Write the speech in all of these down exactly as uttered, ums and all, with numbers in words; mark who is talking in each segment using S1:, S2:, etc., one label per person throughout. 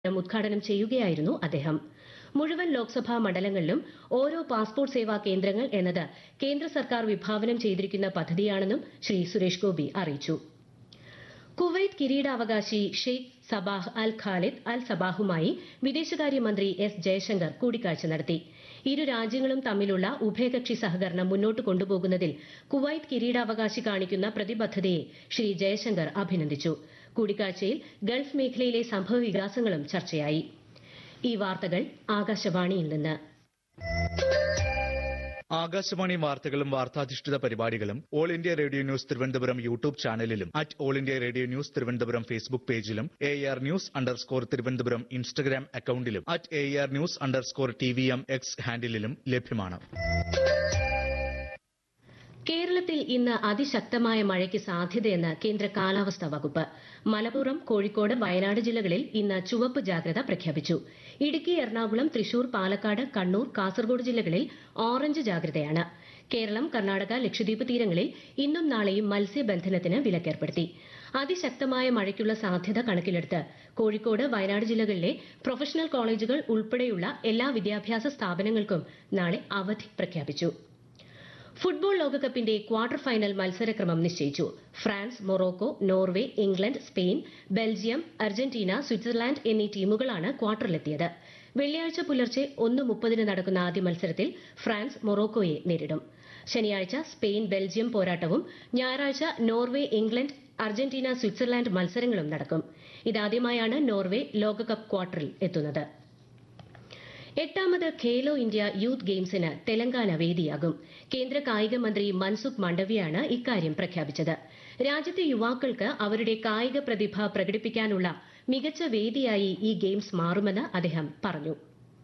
S1: ഉദ്ഘാടനം ചെയ്യുകയായിരുന്നു അദ്ദേഹം. മുഴുവൻ ലോക്സഭാ മണ്ഡലങ്ങളിലും ഓരോ പാസ്പോർട്ട് സേവാ കേന്ദ്രങ്ങൾ എന്നത് കേന്ദ്ര സർക്കാർ വിഭാവനം ചെയ്തിരിക്കുന്ന പദ്ധതിയാണെന്നും ശ്രീ സുരേഷ് ഗോപി അറിയിച്ചു. കുവൈറ്റ് കിരീടാവകാശി ഷെയ്ഖ് സബാഹ് അൽ ഖാലിദ് അൽ സബാഹുമായി വിദേശകാര്യമന്ത്രി എസ് ജയശങ്കർ കൂടിക്കാഴ്ച നടത്തി. ഇരു രാജ്യങ്ങളും തമ്മിലുള്ള ഉഭയകക്ഷി സഹകരണം മുന്നോട്ട് കൊണ്ടുപോകുന്നതിൽ കുവൈറ്റ് കിരീടാവകാശി കാണിക്കുന്ന പ്രതിബദ്ധതയെ ശ്രീ ജയശങ്കർ അഭിനന്ദിച്ചു. കൂടിക്കാഴ്ചയിൽ ഗൾഫ് മേഖലയിലെ സംഭവവികാസങ്ങളും ചർച്ചയായി. ഈ വാർത്തകൾ ആകാശവാണിയിൽ നിന്ന്.
S2: ആകാശവാണി വാർത്തകളും വാർത്താധിഷ്ഠിത പരിപാടികളും all India radio news Thiruvananthapuram YouTube ചാനലിലും at all India radio news Thiruvananthapuram Facebook പേജിലും A R news underscore Thiruvananthapuram Instagram അക്കൌണ്ടിലും at A R news underscore T V M X ഹാൻഡിലും ലഭ്യമാണ്.
S1: കേരളത്തിൽ ഇന്ന് അതിശക്തമായ മഴയ്ക്ക് സാധ്യതയെന്ന് കേന്ദ്ര കാലാവസ്ഥാ വകുപ്പ്. മലപ്പുറം, കോഴിക്കോട്, വയനാട് ജില്ലകളിൽ ഇന്ന് ചുവപ്പ് ജാഗ്രത പ്രഖ്യാപിച്ചു. ഇടുക്കി, എറണാകുളം, തൃശൂർ, പാലക്കാട്, കണ്ണൂർ, കാസർഗോഡ് ജില്ലകളിൽ ഓറഞ്ച് ജാഗ്രതയാണ്. കേരളം, കർണാടക, ലക്ഷദ്വീപ് തീരങ്ങളിൽ ഇന്നും നാളെയും മത്സ്യബന്ധനത്തിന് വിലക്കേർപ്പെടുത്തി. അതിശക്തമായ മഴയ്ക്കുള്ള സാധ്യത കണക്കിലെടുത്ത് കോഴിക്കോട്, വയനാട് ജില്ലകളിലെ പ്രൊഫഷണൽ കോളേജുകൾ ഉൾപ്പെടെയുള്ള എല്ലാ വിദ്യാഭ്യാസ സ്ഥാപനങ്ങൾക്കും നാളെ അവധി പ്രഖ്യാപിച്ചു. ഫുട്ബോൾ ലോകകപ്പിന്റെ ക്വാർട്ടർ ഫൈനൽ മത്സരക്രമം നിശ്ചയിച്ചു. France, Morocco, Norway, England, Spain, Belgium, Argentina, Switzerland എന്നീ ടീമുകളാണ് ക്വാർട്ടറിലെത്തിയത്. വെള്ളിയാഴ്ച പുലർച്ചെ ഒന്ന് മുപ്പതിന് നടക്കുന്ന ആദ്യ മത്സരത്തിൽ ഫ്രാൻസ് മൊറോക്കോയെ നേരിടും. ശനിയാഴ്ച സ്പെയിൻ, ബെൽജിയം പോരാട്ടവും ഞായറാഴ്ച നോർവേ, ഇംഗ്ലണ്ട്, അർജന്റീന, സ്വിറ്റ്സർലാൻഡ് മത്സരങ്ങളും നടക്കും. ഇതാദ്യമായാണ് നോർവേ ലോകകപ്പ് ക്വാർട്ടറിൽ എത്തുന്നത്. എട്ടാമത് ഖേലോ ഇന്ത്യ യൂത്ത് ഗെയിംസിന് തെലങ്കാന വേദിയാകും. കേന്ദ്ര കായിക മന്ത്രി മൻസുഖ് മാണ്ഡവ്യയാണ് ഇക്കാര്യം പ്രഖ്യാപിച്ചത്. രാജ്യത്തെ യുവാക്കൾക്ക് അവരുടെ കായിക പ്രതിഭ പ്രകടിപ്പിക്കാനുള്ള മികച്ച വേദിയായി ഈ ഗെയിംസ് മാറുമെന്ന് അദ്ദേഹം പറഞ്ഞു.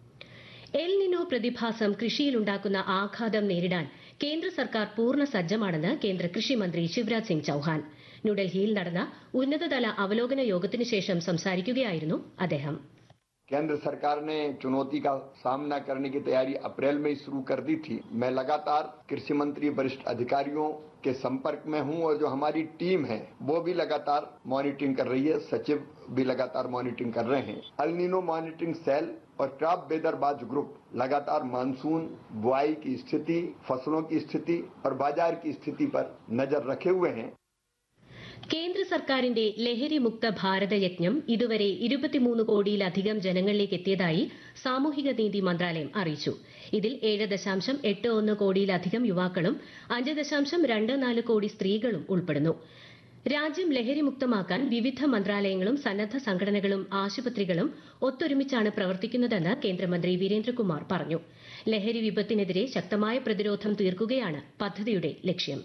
S1: എൽ നിനോ പ്രതിഭാസം കൃഷിയിലുണ്ടാക്കുന്ന ആഘാതം നേരിടാൻ കേന്ദ്ര സർക്കാർ പൂർണ്ണ സജ്ജമാണെന്ന് കേന്ദ്ര കൃഷിമന്ത്രി ശിവരാജ് സിംഗ് ചൌഹാൻ. ന്യൂഡൽഹിയിൽ നടന്ന ഉന്നതതല അവലോകന യോഗത്തിനു ശേഷം സംസാരിക്കുകയായിരുന്നു അദ്ദേഹം.
S3: केंद्र सरकार ने चुनौती का सामना करने की तैयारी अप्रैल में ही शुरू कर दी थी. मैं लगातार कृषि मंत्री, वरिष्ठ अधिकारियों के संपर्क में हूं और जो हमारी टीम है वो भी लगातार मॉनिटरिंग कर रही है. सचिव भी लगातार मॉनिटरिंग कर रहे हैं. अल नीनो मॉनिटरिंग सेल और क्रॉप वेदरबाज ग्रुप लगातार मानसून, बुआई की स्थिति, फसलों की स्थिति और बाजार की स्थिति पर नजर रखे हुए हैं.
S1: കേന്ദ്ര സർക്കാരിന്റെ ലഹരി മുക്ത ഭാരത യജ്ഞം ഇതുവരെ ഇരുപത്തിമൂന്ന് കോടിയിലധികം ജനങ്ങളിലേക്ക് എത്തിയതായി സാമൂഹിക നീതി മന്ത്രാലയം അറിയിച്ചു. ഇതിൽ ഏഴ് ദശാംശം എട്ട് ഒന്ന് കോടിയിലധികം യുവാക്കളും അഞ്ച് ദശാംശം രണ്ട് നാല് കോടി സ്ത്രീകളും ഉൾപ്പെടുന്നു. രാജ്യം ലഹരിമുക്തമാക്കാൻ വിവിധ മന്ത്രാലയങ്ങളും സന്നദ്ധ സംഘടനകളും ആശുപത്രികളും ഒത്തൊരുമിച്ചാണ് പ്രവർത്തിക്കുന്നതെന്ന് കേന്ദ്രമന്ത്രി വീരേന്ദ്രകുമാർ പറഞ്ഞു. ലഹരി വിപത്തിനെതിരെ ശക്തമായ പ്രതിരോധം തീർക്കുകയാണ് പദ്ധതിയുടെ ലക്ഷ്യം.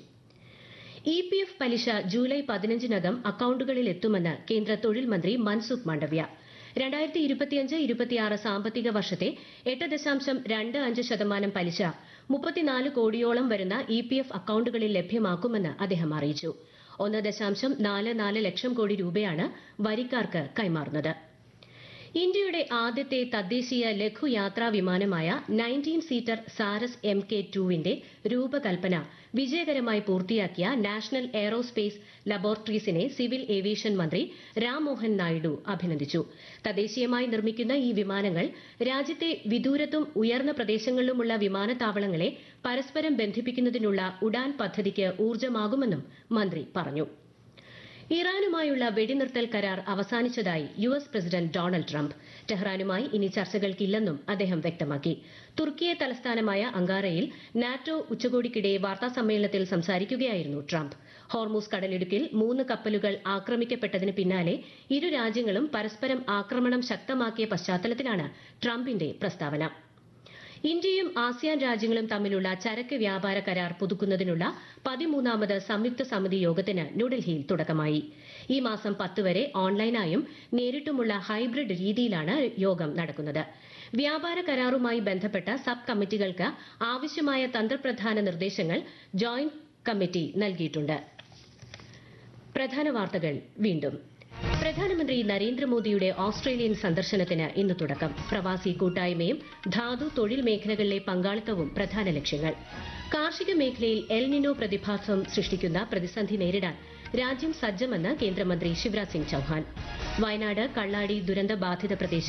S1: ഇ പി എഫ് പലിശ ജൂലൈ പതിനഞ്ചിനകം അക്കൌണ്ടുകളിൽ എത്തുമെന്ന് കേന്ദ്ര തൊഴിൽ മന്ത്രി മൻസുഖ് മാണ്ഡവ്യ. രണ്ടായിരത്തി ഇരുപത്തിയഞ്ച് ഇരുപത്തിയാറ് സാമ്പത്തിക വർഷത്തെ എട്ട് ദശാംശം രണ്ട് അഞ്ച് ശതമാനം പലിശ മുപ്പത്തിനാല് കോടിയോളം വരുന്ന ഇ പി എഫ് അക്കൌണ്ടുകളിൽ ലഭ്യമാക്കുമെന്ന് അദ്ദേഹം അറിയിച്ചു. ഒന്ന് ദശാംശം നാല് നാല് ലക്ഷം കോടി രൂപയാണ് വരിക്കാർക്ക് കൈമാറുന്നത്. ഇന്ത്യയുടെ ആദ്യത്തെ തദ്ദേശീയ ലഘുയാത്രാ വിമാനമായ nineteen seater Saras M K ടുവിന്റെ രൂപകൽപ്പന വിജയകരമായി പൂർത്തിയാക്കിയ നാഷണൽ എയ്റോസ്പേസ് ലബോറട്ടറീസിനെ സിവിൽ ഏവിയേഷൻ മന്ത്രി രാം മോഹൻ നായിഡു അഭിനന്ദിച്ചു. തദ്ദേശീയമായി നിർമ്മിക്കുന്ന ഈ വിമാനങ്ങൾ രാജ്യത്തെ വിദൂരത്തും ഉയർന്ന പ്രദേശങ്ങളിലുമുള്ള വിമാനത്താവളങ്ങളെ പരസ്പരം ബന്ധിപ്പിക്കുന്നതിനുള്ള ഉഡാൻ പദ്ധതിക്ക് ഊർജ്ജമാകുമെന്നും മന്ത്രി പറഞ്ഞു. ഇറാനുമായുള്ള വെടിനിർത്തൽ കരാർ അവസാനിച്ചതായി U S president Donald Trump. ടെഹ്റാനുമായി ഇനി ചർച്ചകൾക്കില്ലെന്നും അദ്ദേഹം വ്യക്തമാക്കി. തുർക്കിയെ തലസ്ഥാനമായ അങ്കാറയിൽ നാറ്റോ ഉച്ചകോടിക്കിടെ വാർത്താസമ്മേളനത്തിൽ സംസാരിക്കുകയായിരുന്നു ട്രംപ്. ഹോർമൂസ് കടലിടുക്കിൽ മൂന്ന് കപ്പലുകൾ ആക്രമിക്കപ്പെട്ടതിന് പിന്നാലെ ഇരു രാജ്യങ്ങളും പരസ്പരം ആക്രമണം ശക്തമാക്കിയ പശ്ചാത്തലത്തിലാണ് ട്രംപിന്റെ പ്രസ്താവന. ഇന്ത്യയും ആസിയാൻ രാജ്യങ്ങളും തമ്മിലുള്ള ചരക്ക് വ്യാപാര കരാർ പുതുക്കുന്നതിനുള്ള പതിമൂന്നാമത് സംയുക്ത സമിതി യോഗത്തിന് ന്യൂഡൽഹിയിൽ തുടക്കമായി. ഈ മാസം പത്ത് വരെ ഓൺലൈനായും നേരിട്ടുമുള്ള ഹൈബ്രിഡ് രീതിയിലാണ് യോഗം നടക്കുന്നത്. വ്യാപാര കരാറുമായി ബന്ധപ്പെട്ട സബ് കമ്മിറ്റികൾക്ക് ആവശ്യമായ തന്ത്രപ്രധാന നിർദ്ദേശങ്ങൾ ജോയിന്റ് കമ്മിറ്റി നൽകിയിട്ടുണ്ട്. പ്രധാന വാർത്തകൾ വീണ്ടും. പ്രധാനമന്ത്രി നരേന്ദ്രമോദിയുടെ ഓസ്ട്രേലിയൻ സന്ദർശനത്തിന് ഇന്ന് തുടക്കം. പ്രവാസി കൂട്ടായ്മയും ധാതു തൊഴിൽ മേഖലകളിലെ പങ്കാളിത്തവും പ്രധാന ലക്ഷ്യങ്ങൾ. കാർഷിക മേഖലയിൽ എൽ നിനോ പ്രതിഭാസം സൃഷ്ടിക്കുന്ന പ്രതിസന്ധി നേരിടാൻ രാജ്യം സജ്ജമെന്ന് കേന്ദ്രമന്ത്രി ശിവരാജ് സിംഗ് ചൌഹാൻ. വയനാട് കള്ളാടി ദുരന്ത ബാധിത പ്രദേശം